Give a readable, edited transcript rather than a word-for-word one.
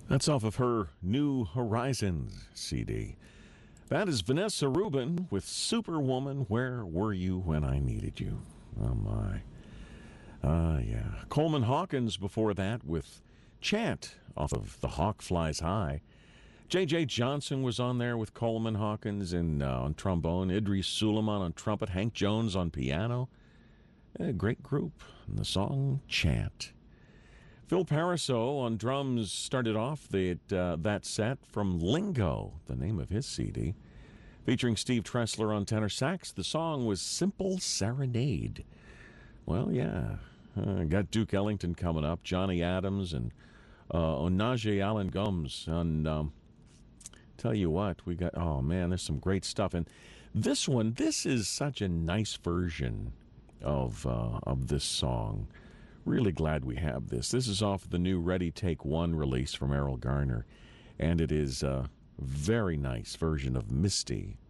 That's off of her New Horizons CD. That is Vanessa Rubin with Superwoman, Where Were You When I Needed You? Oh, my. Yeah. Coleman Hawkins before that with Chant off of The Hawk Flies High. J.J. Johnson was on there with Coleman Hawkins on trombone, Idris Suleiman on trumpet, Hank Jones on piano. A great group. And the song Chant. Phil Pariseau on drums started off that set from Lingo, the name of his CD. Featuring Steve Tressler on tenor sax, the song was Simple Serenade. Well, yeah. Got Duke Ellington coming up, Johnny Adams, and Onaje Allen Gomes. And tell you what, we got, oh man, there's some great stuff. And this is such a nice version of this song. Really glad we have this. This is off the new Ready Take One release from Errol Garner, and it is a very nice version of Misty